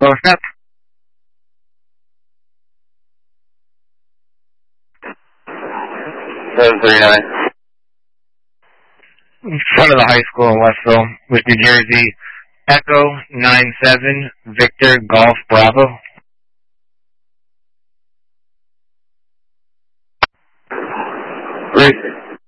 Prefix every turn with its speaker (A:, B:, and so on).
A: Close up.
B: 739.
A: In front of the high school in Westville with New Jersey. Echo 97 Victor Golf Bravo.
B: Racing.